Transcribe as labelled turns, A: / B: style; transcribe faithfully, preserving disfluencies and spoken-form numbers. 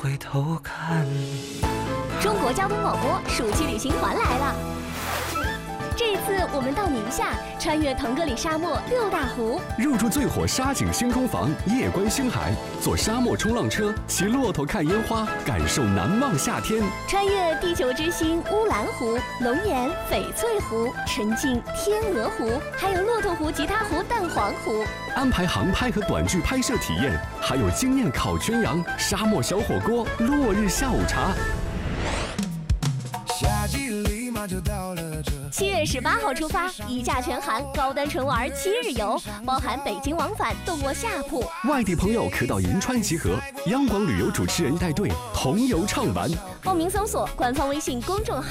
A: 回头看。
B: 中国交通广播暑期旅行团来了。这一次我们到宁夏，穿越腾格里沙漠六大湖，
C: 入住最火沙景星空房，夜观星海，坐沙漠冲浪车，骑骆驼看烟花，感受难忘夏天。
B: 穿越地球之星乌兰湖、龙岩、翡翠湖、沉浸天鹅湖，还有骆驼湖、吉他湖、蛋黄湖。
C: 安排航拍和短剧拍摄体验，还有经验烤全羊、沙漠小火锅、落日下午茶。
D: 夏季立马就到了这。
B: 七月十八号出发，一价全含高端纯玩七日游，包含北京往返动卧下铺。
C: 外地朋友可到银川集合，央广旅游主持人带队同游畅玩。
B: 报名搜索官方微信公众号。